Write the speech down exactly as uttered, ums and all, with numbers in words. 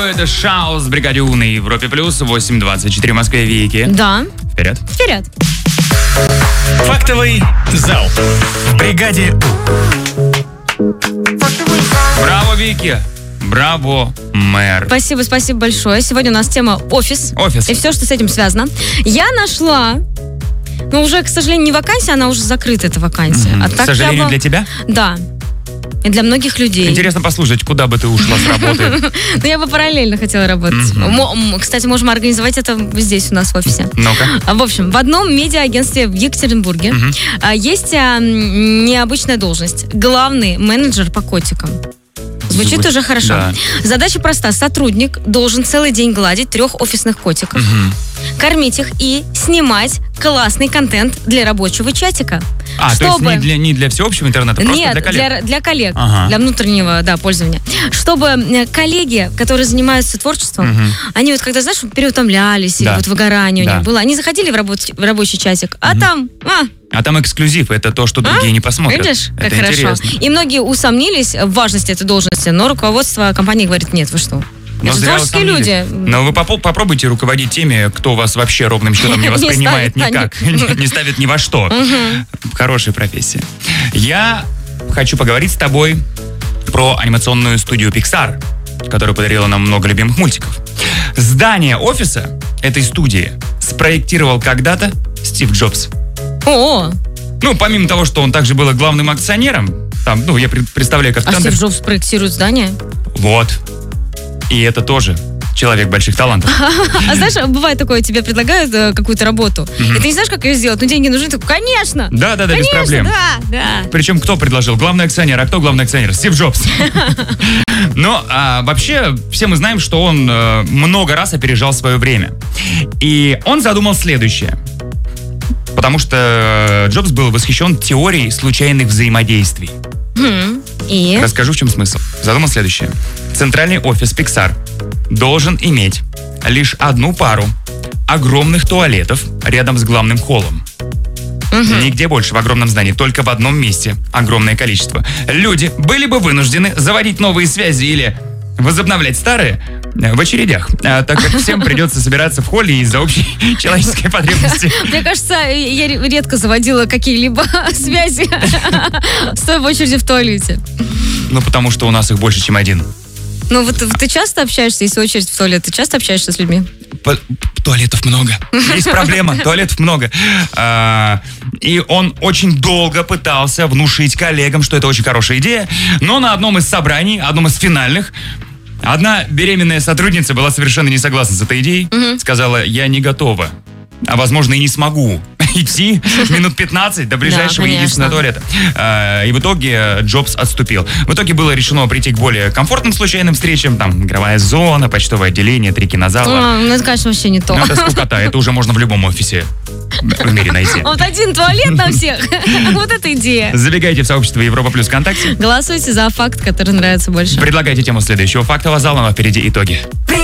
Это Шаус, Бригаде У на Европе Плюс, восемь двадцать четыре в Москве, Вики. Да. Вперед. Вперед. Фактовый зал в Бригаде У. Браво, Вики. Браво, мэр. Спасибо, спасибо большое. Сегодня у нас тема офис. Офис. И все, что с этим связано. Я нашла, ну уже, к сожалению, не вакансия, она уже закрыта, эта вакансия. Mm-hmm. А так к сожалению, бы... для тебя? Да. И для многих людей. Интересно послушать, куда бы ты ушла с работы. Ну, я бы параллельно хотела работать. Кстати, можем организовать это здесь у нас в офисе. Ну-ка. В общем, в одном медиа-агентстве в Екатеринбурге есть необычная должность. Главный менеджер по котикам. Звучит Звуч... уже хорошо. Да. Задача проста. Сотрудник должен целый день гладить трех офисных котиков, угу. кормить их и снимать классный контент для рабочего чатика. А, чтобы... то есть не для, не для всеобщего интернета, просто Нет, для коллег? Для, для коллег, ага. для внутреннего да, пользования. Чтобы коллеги, которые занимаются творчеством, угу. они вот когда, знаешь, переутомлялись, да. или вот выгорание да. у них было, они заходили в, рабо- в рабочий чатик, а угу. там... А, А там эксклюзив, это то, что другие а? не посмотрят. Видишь, как это хорошо. Интересно. И многие усомнились в важности этой должности, но руководство компании говорит, нет, вы что? Но это творческие люди. Но вы попо- попробуйте руководить теми, кто вас вообще ровным счетом не воспринимает никак, не ставит ни во что. Хорошая профессия. Я хочу поговорить с тобой про анимационную студию Pixar, которая подарила нам много любимых мультиков. Здание офиса этой студии спроектировал когда-то Стив Джобс. О! Ну, помимо того, что он также был главным акционером, там, ну, я представляю, как... А Стив Джобс проектирует здание? Вот. И это тоже человек больших талантов. А знаешь, бывает такое, тебе предлагают какую-то работу, и ты не знаешь, как ее сделать, но деньги нужны, ты такой, конечно! Да-да-да, без проблем. Да, да. Причем кто предложил? Главный акционер. А кто главный акционер? Стив Джобс. Но а, вообще все мы знаем, что он а, много раз опережал свое время. И он задумал следующее. Потому что Джобс был восхищен теорией случайных взаимодействий. Mm, и? Расскажу, в чем смысл. Задумал следующее. Центральный офис Pixar должен иметь лишь одну пару огромных туалетов рядом с главным холлом. Mm-hmm. Нигде больше в огромном здании, только в одном месте огромное количество. Люди были бы вынуждены заводить новые связи или возобновлять старые в очередях, так как всем придется собираться в холле из-за общей человеческой потребности. Мне кажется, я редко заводила какие-либо связи, стоя в очереди в туалете. Ну, потому что у нас их больше, чем один. Ну, вот ты часто общаешься, если очередь в туалет, ты часто общаешься с людьми? По- туалетов много. Есть проблема, туалетов много. А, и он очень долго пытался внушить коллегам, что это очень хорошая идея, но на одном из собраний, одном из финальных, одна беременная сотрудница была совершенно не согласна с этой идеей, угу. сказала, я не готова, а возможно и не смогу идти минут пятнадцать до ближайшего да, единственного туалета. А, и в итоге Джобс отступил. В итоге было решено прийти к более комфортным случайным встречам, там игровая зона, почтовое отделение, три кинозала. А, ну это, конечно, вообще не то. Ну это скукота, это уже можно в любом офисе в мире найти. Вот один туалет на всех. Вот эта идея. Забегайте в сообщество Европа Плюс ВКонтакте. Голосуйте за факт, который нравится больше. Предлагайте тему следующего фактового зала, но впереди итоги.